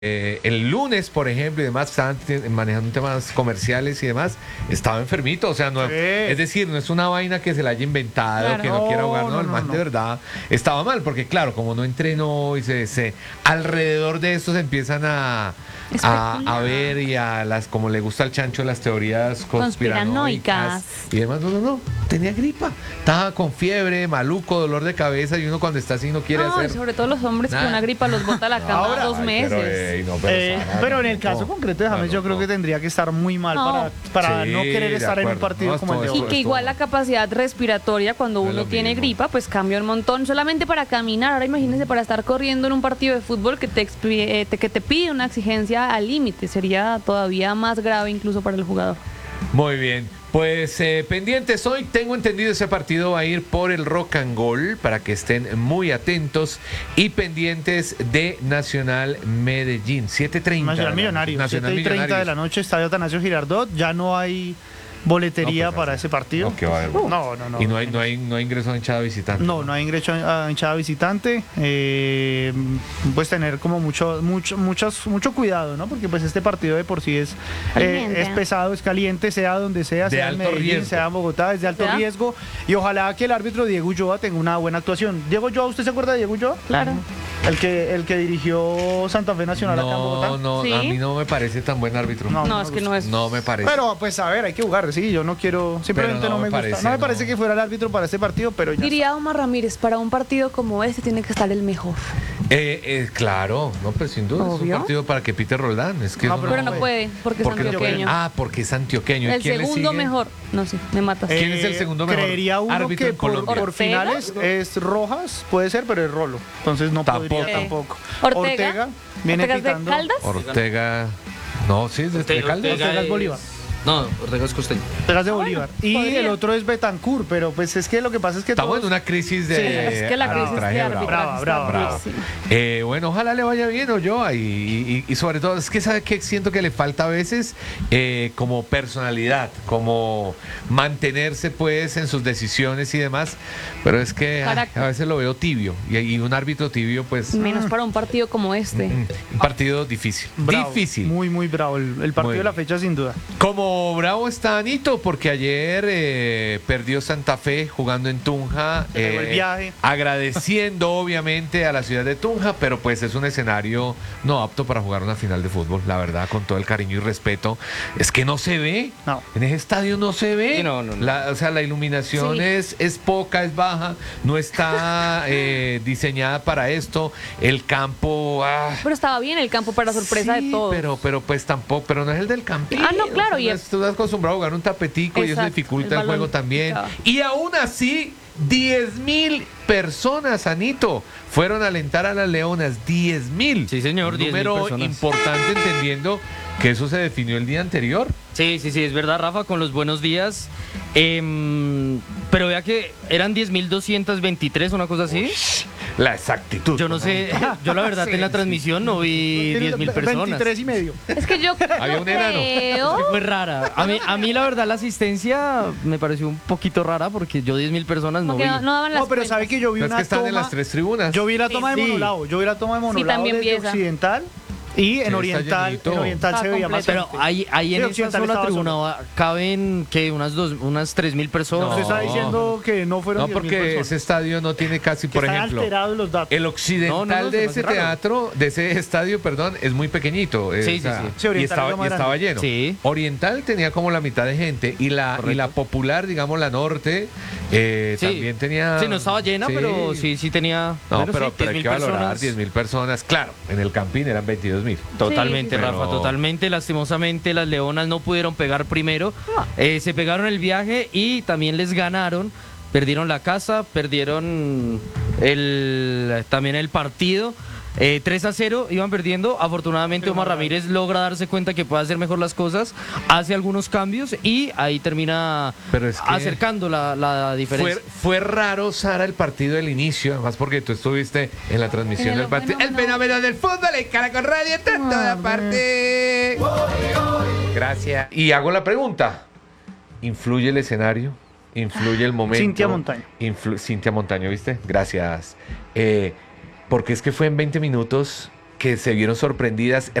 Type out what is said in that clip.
el lunes, por ejemplo, y demás, estaban manejando temas comerciales y demás, estaba enfermito, o sea, no, Sí. es decir, no es una vaina que se la haya inventado, Claro. que no quiera jugar, No, el no, man no. de verdad estaba mal, porque claro, como no entrenó y se alrededor de esto se empiezan a ver y a las, como le gusta al chancho, las teorías conspiranoicas y demás, no, tenía gripa, estaba con fiebre, maluco, dolor de cabeza, y uno cuando está así no quiere No, y hacer sobre todo los hombres nada. con una gripa los bota a la cama Ahora, 2 Ay, meses. Pero en el caso concreto de James, yo creo que tendría que estar muy mal No. para Sí, no querer de estar en un acuerdo. partido No, como el de estoy- hoy. Y que igual la capacidad respiratoria cuando No es uno lo tiene mismo. gripa, pues cambia un montón. Solamente para caminar, ahora imagínense para estar corriendo en un partido de fútbol que que te pide una exigencia al límite. Sería todavía más grave incluso para el jugador. Muy bien, pues pendientes hoy, tengo entendido ese partido va a ir por el Rock and Roll para que estén muy atentos y pendientes de Nacional Medellín, 7:30. Nacional Millonario, Nacional 7:30 de la noche, Estadio Atanasio Girardot. Ya no hay boletería No, pues, para ese partido. No, que va a haber. No. Y no hay ingreso a hinchada visitante. No hay ingreso a hinchada visitante. Pues tener como mucho cuidado, ¿no? Porque pues este partido de por sí es Caliente. pesado, es caliente, sea donde sea, De sea en alto Medellín, riesgo. sea en Bogotá, es de alto ¿Ya? riesgo. Y ojalá que el árbitro Diego Ulloa tenga una buena actuación. Diego Ulloa, ¿usted se acuerda de Diego Ulloa? Claro. El que dirigió Santa Fe Nacional acá en Bogotá. No, ¿Sí? a mí no me parece tan buen árbitro. No. No, es que no es. No me parece. Pero pues a ver, hay que jugar, sí, yo no quiero, simplemente Pero no me gusta. parece, No me no. parece que fuera el árbitro para este partido, pero ya. Diría Omar Ramírez, para un partido como este tiene que estar el mejor. Claro, no, pues sin duda es Obvio. un partido para que Peter Roldán. Es que No, eso Pero no puede. puede, porque es porque no puede. antioqueño. Porque es antioqueño. ¿Y El quién le segundo sigue? mejor. No sé, me matas. ¿Quién es el segundo mejor Creería uno árbitro que en Colombia? por ¿Ortega? finales es Rojas, puede ser, pero es Rolo. Entonces no Tampoco. podría tampoco. Ortega. viene ¿Ortega es de picando. Caldas? Ortega. No, sí, es de Caldas. Ortega es Bolívar. No, Ortega es costeño. Ortega es de Bolívar. Y podría. el otro es Betancourt, pero pues es que lo que pasa es que Estamos todos- en una crisis de Sí, Es que la crisis arbitraje de bravo. arbitraje Brava, está brava. durísima. Bueno, ojalá le vaya bien Ochoa y sobre todo es que sabe que siento que le falta a veces como personalidad, como mantenerse pues en sus decisiones y demás, pero es que Carácter. a veces lo veo tibio y un árbitro tibio pues Menos para un partido como este. un partido difícil, bravo, difícil. muy bravo el partido Muy de la bien. fecha sin duda. Como bravo está Anito, porque ayer perdió Santa Fe jugando en Tunja, Se pegó el viaje. agradeciendo obviamente a la ciudad de Tunja, pero pues es un escenario no apto para jugar una final de fútbol, la verdad, con todo el cariño y respeto. Es que no se ve, No. en ese estadio no se ve, Sí, no. O sea, la iluminación Sí. es poca, es baja, no está diseñada para esto, el campo... Pero estaba bien el campo para sorpresa Sí, de todos. pero pues tampoco, pero no es el del Campín. Ah, no, claro, y Tú estás acostumbrado a jugar un tapetico y eso Exacto, dificulta el el juego balón también. picaba. Y aún así, 10.000 personas, Anito, fueron a alentar a las Leonas. 10.000. Sí, señor, Un 10.000 número personas. importante, entendiendo que eso se definió el día anterior. Sí, es verdad, Rafa, con los buenos días. Pero vea que eran 10.223, una cosa así. La exactitud. Yo no sé, yo la verdad Sí, en la sí. transmisión no vi 10.000 personas. 23 y medio. Es que yo Había un enano. creo. Fue rara. A mí la verdad la asistencia me pareció un poquito rara porque yo 10.000 personas no Porque vi. no daban las No, pero cuentas. sabe que yo vi Pero es una que están en toma. las tres tribunas. Yo vi la toma de Sí. Monolao. Yo vi la toma de Monolao también vi desde esa. Occidental. Y está en Oriental llenito. se veía más Pero gente. ahí Sí, en esa Occidental sola estaba tribuna solo. caben que unas 3.000 personas. Usted está diciendo que no fueron No, 10.000 porque personas. ese estadio no tiene casi, Que por están ejemplo... alterados los datos. El occidental No, de se me ese hace raro. teatro, de ese estadio, perdón, es muy pequeñito. Sí, sí. Sí, y Oriental estaba, es lo más y estaba grande. lleno. Sí. Oriental tenía como la mitad de gente y la popular, digamos la norte, Sí. también tenía... Sí, no estaba llena, Sí. pero sí tenía. No, bueno, pero, sí, pero hay 10.000 que valorar personas. 10.000 personas. Claro, en el Campín eran 22.000. Totalmente, Sí, sí, sí. Rafa, Pero- totalmente. Lastimosamente, las Leonas no pudieron pegar primero. Se pegaron el viaje y también les ganaron. Perdieron la casa, perdieron también el partido. 3-0 iban perdiendo. Afortunadamente, Omar Ramírez logra darse cuenta que puede hacer mejor las cosas, hace algunos cambios y ahí termina Pero es que acercando la diferencia. Fue raro, Sara, el partido del inicio, además porque tú estuviste en la transmisión En el del partido. El fenómeno. fenómeno del fútbol en Caracol Radio está en toda parte. Gracias. Y hago la pregunta. ¿Influye el escenario? ¿Influye el momento? Cintia Montaño. Cintia Montaño, ¿viste? Gracias. Porque es que fue en 20 minutos que se vieron sorprendidas.